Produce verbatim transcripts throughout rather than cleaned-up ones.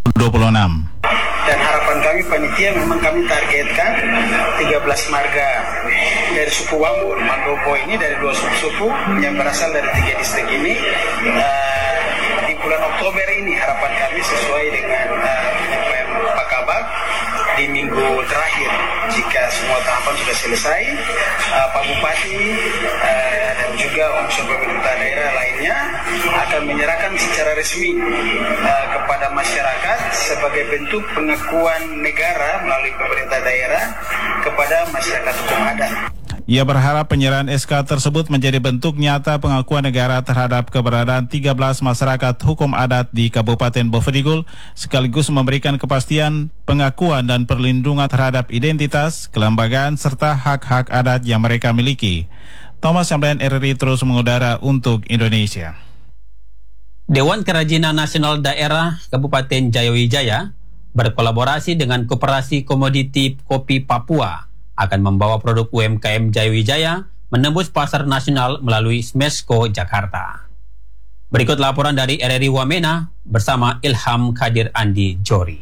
dua puluh enam. Dan harapan kami panitia memang kami targetkan tiga belas marga dari suku Wambur. Mandopo ini dari dua suku-suku yang berasal dari tiga distrik ini. Uh, di bulan Oktober ini harapan kami sesuai dengan uh, penyampaian Pak Kabak di minggu terakhir, jika semua tahapan sudah selesai, uh, Pak Bupati uh, dan juga unsur pemerintah daerah lainnya akan menyerahkan secara resmi uh, kepada masyarakat sebagai bentuk pengakuan negara melalui pemerintah daerah kepada masyarakat hukum adat. Ia berharap penyerahan S K tersebut menjadi bentuk nyata pengakuan negara terhadap keberadaan tiga belas masyarakat hukum adat di Kabupaten Bovendigul, sekaligus memberikan kepastian pengakuan dan perlindungan terhadap identitas, kelembagaan, serta hak-hak adat yang mereka miliki. Thomas Yamlen, R R I terus mengudara untuk Indonesia. Dewan Kerajinan Nasional Daerah Kabupaten Jayawijaya berkolaborasi dengan Koperasi Komoditi Kopi Papua akan membawa produk U M K M Jayawijaya menembus pasar nasional melalui Smesco Jakarta. Berikut laporan dari R R I Wamena bersama Ilham Kadir Andi Jori.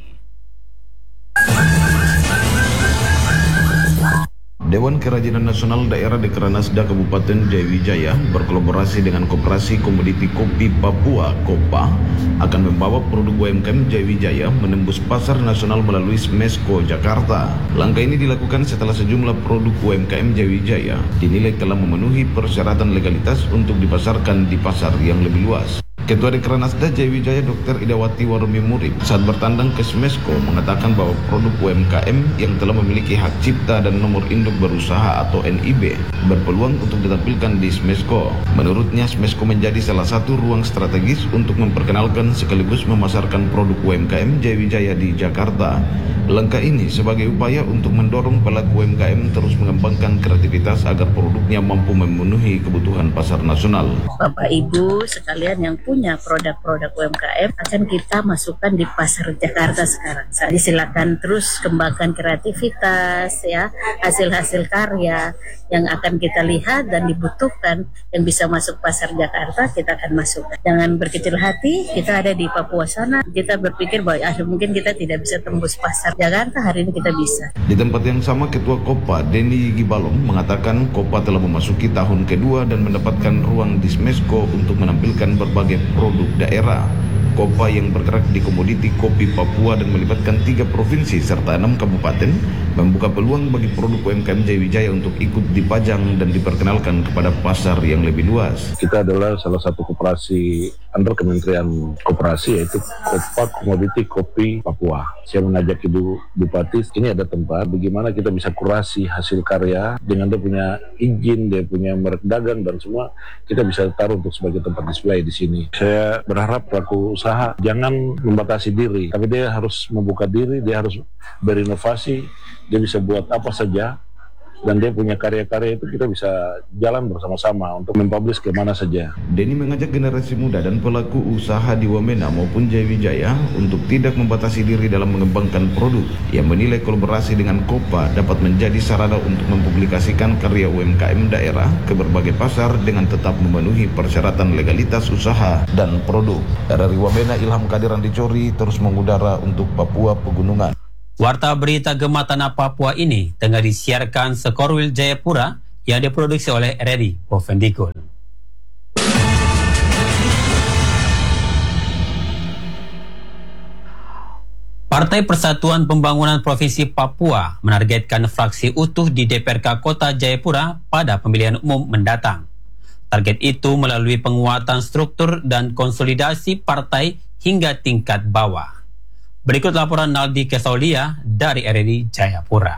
Dewan Kerajinan Nasional Daerah Dekranasda Kabupaten Jayawijaya berkolaborasi dengan Koperasi Komoditi Kopi Papua (KOPA) akan membawa produk U M K M Jayawijaya menembus pasar nasional melalui Smesco Jakarta. Langkah ini dilakukan setelah sejumlah produk U M K M Jayawijaya dinilai telah memenuhi persyaratan legalitas untuk dipasarkan di pasar yang lebih luas. Ketua Dekranasda Jayawijaya Dokter Idawati Warumi Murib saat bertandang ke Smesco mengatakan bahwa produk U M K M yang telah memiliki hak cipta dan nomor induk berusaha atau N I B berpeluang untuk ditampilkan di Smesco. Menurutnya, Smesco menjadi salah satu ruang strategis untuk memperkenalkan sekaligus memasarkan produk U M K M Jayawijaya di Jakarta. Langkah ini sebagai upaya untuk mendorong pelaku U M K M terus mengembangkan kreativitas agar produknya mampu memenuhi kebutuhan pasar nasional. Bapak Ibu sekalian yang punya produk-produk U M K M akan kita masukkan di pasar Jakarta sekarang. Jadi silakan terus kembangkan kreativitas ya, hasil-hasil karya yang akan kita lihat dan dibutuhkan yang bisa masuk pasar Jakarta kita akan masukkan. Jangan berkecil hati, kita ada di Papua sana, kita berpikir bahwa ah, mungkin kita tidak bisa tembus pasar Jakarta, hari ini kita bisa. Di tempat yang sama, Ketua KOPA Denny Gibalom mengatakan KOPA telah memasuki tahun kedua dan mendapatkan ruang di Smesco untuk menampilkan berbagai produk daerah. KOPA yang bergerak di komoditi kopi Papua dan melibatkan tiga provinsi serta enam kabupaten membuka peluang bagi produk U M K M Jayawijaya untuk ikut dipajang dan diperkenalkan kepada pasar yang lebih luas. Kita adalah salah satu koperasi under Kementerian Koperasi, yaitu KOPA Komoditi Kopi Papua. Saya mengajak Ibu Bupati, ini ada tempat bagaimana kita bisa kurasi hasil karya dengan dia punya izin, dia punya merek dagang dan semua, kita bisa taruh untuk sebagai tempat display di sini. Saya berharap pelaku usaha jangan membatasi diri, tapi dia harus membuka diri, dia harus berinovasi, dia bisa buat apa saja, dan dia punya karya-karya itu kita bisa jalan bersama-sama untuk mempublish kemana saja. Denny mengajak generasi muda dan pelaku usaha di Wamena maupun Jayawijaya untuk tidak membatasi diri dalam mengembangkan produk. Yang menilai kolaborasi dengan KOPA dapat menjadi sarana untuk mempublikasikan karya U M K M daerah ke berbagai pasar dengan tetap memenuhi persyaratan legalitas usaha dan produk. Dari Wamena, Ilham Kadir Andi Jori terus mengudara untuk Papua Pegunungan. Warta berita Gema Tanah Papua ini tengah disiarkan Sekorwil Jayapura yang diproduksi oleh R R I Bovendigul. Partai Persatuan Pembangunan Provinsi Papua menargetkan fraksi utuh di D P R K Kota Jayapura pada pemilihan umum mendatang. Target itu melalui penguatan struktur dan konsolidasi partai hingga tingkat bawah. Berikut laporan Naldi Kesaulia dari R R I Jayapura.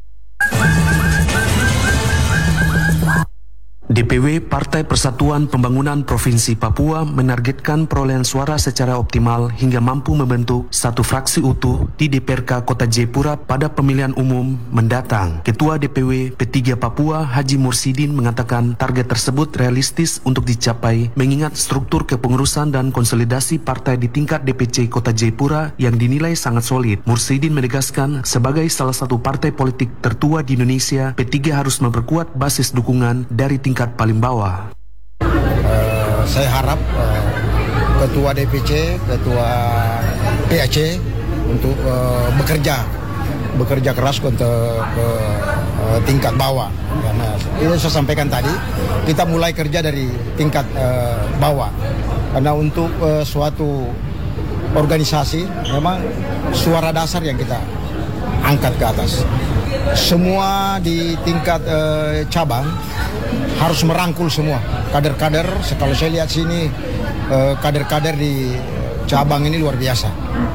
D P W Partai Persatuan Pembangunan Provinsi Papua menargetkan perolehan suara secara optimal hingga mampu membentuk satu fraksi utuh di D P R K Kota Jayapura pada pemilihan umum mendatang. Ketua D P W P tiga Papua Haji Mursidin mengatakan target tersebut realistis untuk dicapai mengingat struktur kepengurusan dan konsolidasi partai di tingkat D P C Kota Jayapura yang dinilai sangat solid. Mursidin menegaskan sebagai salah satu partai politik tertua di Indonesia, P tiga harus memperkuat basis dukungan dari tingkat paling bawah. Uh, saya harap uh, P ketua D P C, ketua P A C untuk uh, bekerja bekerja keras untuk ke uh, tingkat bawah. Karena itu saya sampaikan tadi, kita mulai kerja dari tingkat uh, bawah. Karena untuk uh, suatu organisasi memang suara dasar yang kita angkat ke atas. Semua di tingkat uh, cabang harus merangkul semua kader-kader. Kalau saya lihat sini uh, kader-kader di cabang ini luar biasa.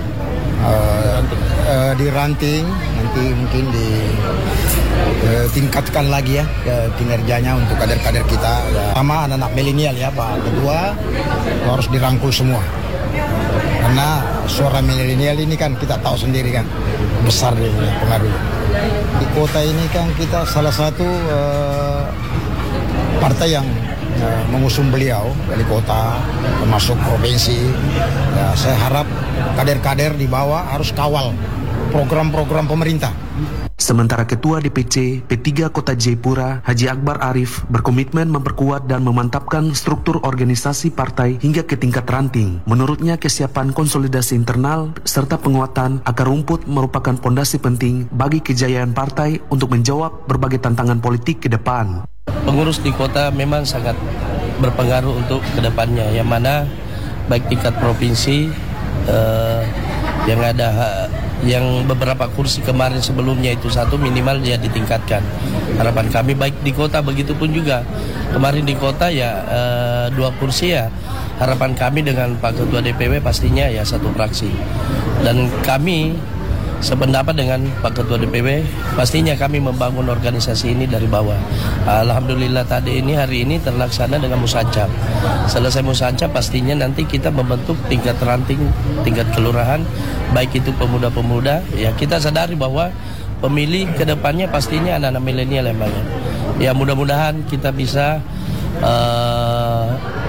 Uh, uh, di ranting nanti mungkin di uh, tingkatkan lagi ya uh, kinerjanya untuk kader-kader kita ya. Sama anak-anak milenial ya Pak. Kedua harus dirangkul semua karena suara milenial ini kan kita tahu sendiri kan besar dia pengaruh di kota ini kan. Kita salah satu uh, partai yang uh, mengusung beliau dari kota termasuk provinsi ya. Saya harap kader-kader di bawah harus kawal program-program pemerintah. Sementara Ketua D P C P tiga Kota Jayapura, Haji Akbar Arif, berkomitmen memperkuat dan memantapkan struktur organisasi partai hingga ke tingkat ranting. Menurutnya, kesiapan konsolidasi internal serta penguatan akar rumput merupakan pondasi penting bagi kejayaan partai untuk menjawab berbagai tantangan politik ke depan. Pengurus di kota memang sangat berpengaruh untuk kedepannya, yang mana baik tingkat provinsi eh, yang ada yang beberapa kursi kemarin sebelumnya itu satu minimal dia ditingkatkan. Harapan kami baik di kota begitu pun juga kemarin di kota ya eh, dua kursi ya. Harapan kami dengan Pak Ketua D P W pastinya ya satu fraksi. Dan kami sependapat dengan Pak Ketua D P W, pastinya kami membangun organisasi ini dari bawah. Alhamdulillah tadi ini hari ini terlaksana dengan musancap. Selesai musancap pastinya nanti kita membentuk tingkat ranting, tingkat kelurahan, baik itu pemuda-pemuda. Ya kita sadari bahwa pemilih kedepannya pastinya anak-anak milenial yang banyak. Ya mudah-mudahan kita bisa uh,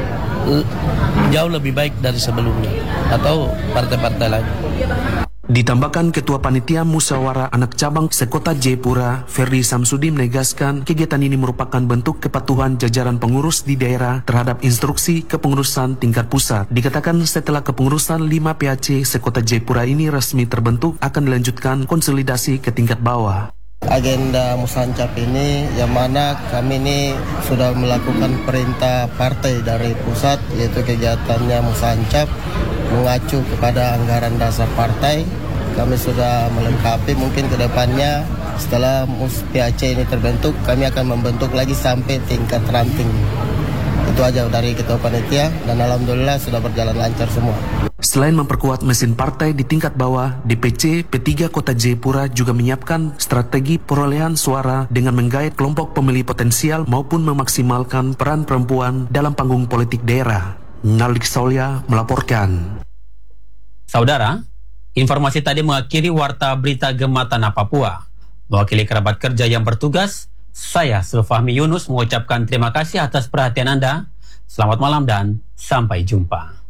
jauh lebih baik dari sebelumnya atau partai-partai lain. Ditambahkan Ketua Panitia Musyawarah Anak Cabang Sekota Jayapura, Ferdi Samsudin, menegaskan kegiatan ini merupakan bentuk kepatuhan jajaran pengurus di daerah terhadap instruksi kepengurusan tingkat pusat. Dikatakan setelah kepengurusan lima P A C Sekota Jayapura ini resmi terbentuk, akan dilanjutkan konsolidasi ke tingkat bawah. Agenda musancap ini yang mana kami ini sudah melakukan perintah partai dari pusat, yaitu kegiatannya musancap mengacu kepada anggaran dasar partai. Kami sudah melengkapi, mungkin ke depannya setelah P A C ini terbentuk kami akan membentuk lagi sampai tingkat ranting. Itu aja dari Ketua Panitia dan alhamdulillah sudah berjalan lancar semua. Selain memperkuat mesin partai di tingkat bawah, D P C P tiga Kota Jayapura juga menyiapkan strategi perolehan suara dengan menggait kelompok pemilih potensial maupun memaksimalkan peran perempuan dalam panggung politik daerah. Nalik Saulia melaporkan. Saudara, informasi tadi mengakhiri Warta Berita Gema Tanah Papua. Mewakili kerabat kerja yang bertugas, saya Sulfahmi Yunus mengucapkan terima kasih atas perhatian Anda. Selamat malam dan sampai jumpa.